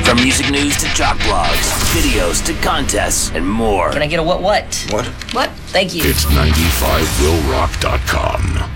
From music news to jock blogs, videos to contests, and more. Can I get a what? What? What? Thank you. It's 95willrock.com.